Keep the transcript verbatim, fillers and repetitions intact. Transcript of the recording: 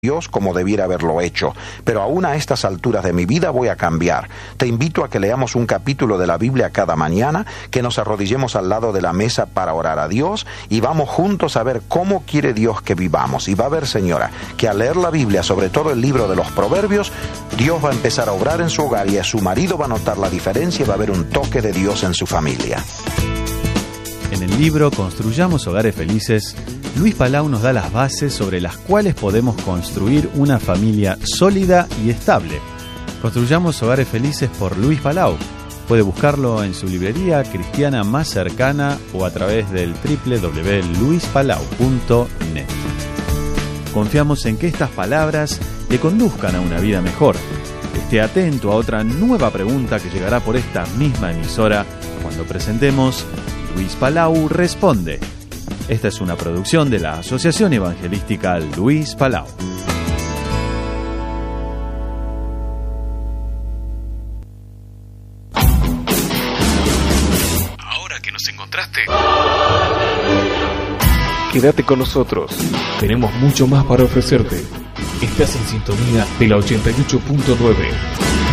Dios como debiera haberlo hecho, pero aún a estas alturas de mi vida voy a cambiar. Te invito a que leamos un capítulo de la Biblia cada mañana, que nos arrodillemos al lado de la mesa para orar a Dios y vamos juntos a ver cómo quiere Dios que vivamos. Y va a ver, señora, que al leer la Biblia, sobre todo el libro de los Proverbios, Dios va a empezar a obrar en su hogar y a su marido va a notar la diferencia y va a haber un toque de Dios en su familia. En el libro Construyamos Hogares Felices, Luis Palau nos da las bases sobre las cuales podemos construir una familia sólida y estable. Construyamos Hogares Felices por Luis Palau. Puede buscarlo en su librería cristiana más cercana o a través del doble u doble u doble u punto luis palau punto net. Confiamos en que estas palabras le conduzcan a una vida mejor. Esté atento a otra nueva pregunta que llegará por esta misma emisora cuando presentemos Luis Palau Responde. Esta es una producción de la Asociación Evangelística Luis Palau. Ahora que nos encontraste, quédate con nosotros. Tenemos mucho más para ofrecerte. Estás en sintonía de la ochenta y ocho punto nueve.